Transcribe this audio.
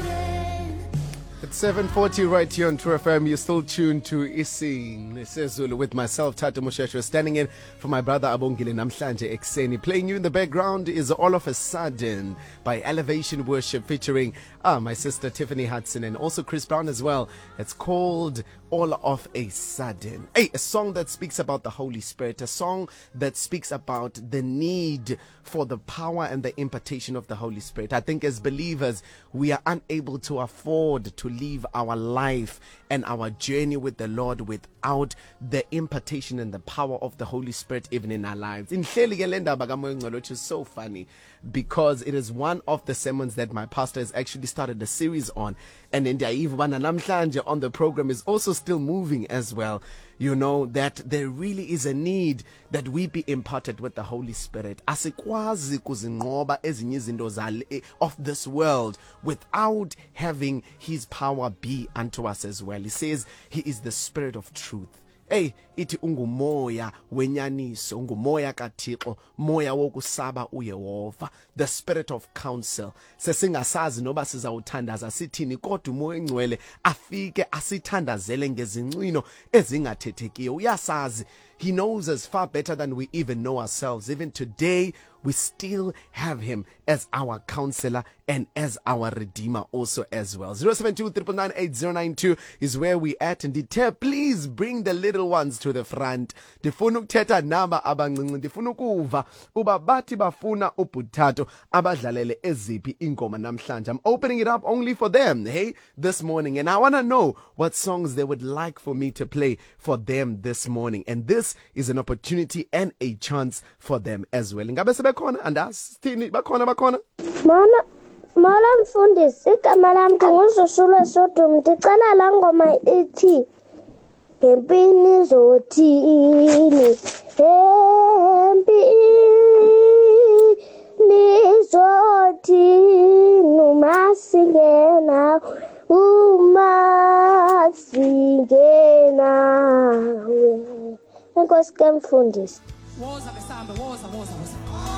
It's 7:40 right here on True FM. You're still tuned to Ising Nesezulu with myself, Tata Moshesho, standing in for my brother Abongile Namhlanje Ekseni. Playing you in the background is All of a Sudden by Elevation Worship featuring my sister Tiffany Hudson and also Chris Brown as well. It's called All of a Sudden. Hey, a song that speaks about the Holy Spirit, a song that speaks about the need for the power and the impartation of the Holy Spirit. I think as believers, we are unable to afford to live our life and our journey with the Lord without the impartation and the power of the Holy Spirit even in our lives. Which is so funny because it is one of the sermons that my pastor has actually started a series on, and in Namhlanje on the program is also still moving as well. You know that there really is a need that we be imparted with the Holy Spirit. Asikwazi kuzinqoba ezinye izinto of this world without having His power be unto us as well. He says He is the Spirit of truth. Hey, iti ungumoya wenyaniso, ungumoya kaThixo, moya wokusaba uYehova, the Spirit of counsel. Sesingasazi noba sizawuthandaza sithini kodwa umoya engcwele afike asithandazele ngezinqino ezingathethekiyo. Uyasazi, He knows us far better than we even know ourselves. Even today, we still have Him as our counselor and as our redeemer also as well. 072-999-8092 is where we at. And please bring the little ones to the front. Ndifuna ukuthetha naba abancinci, ndifuna ukuva uba bathi bafuna ubhuthato abadlalele eziphi ingoma namhlanje. I'm opening it up only for them, hey, this morning. And I want to know what songs they would like for me to play for them this morning. And this is an opportunity and a chance for them as well. Ngabe sebekhona andazi thini bakhona Mala mfundisi, igama lami nguZoshula Sodom. Ndicela la ngoma ithi empini zothini, empini zothini, umasingena, umasingena. Enkosi ke mfundisi. Woza besamba, woza.